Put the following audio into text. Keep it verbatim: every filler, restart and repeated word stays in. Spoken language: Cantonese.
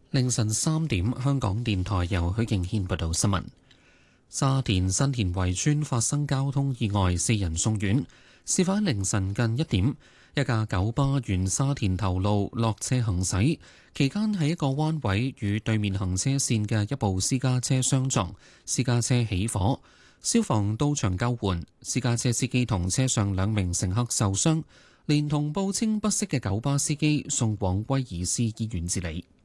凌晨三點，香港電台由許敬軒報道新聞。沙田新田圍村發生交通意外，四人送院。事發凌晨近一點，一架九巴沿沙田頭路落斜行駛，期間喺一個彎位與對面行車線嘅一部私家車相撞，私家車起火，消防到場救援，私家車司機同車上兩名乘客受傷，連同報稱不適嘅九巴司機送往威爾斯醫院治理。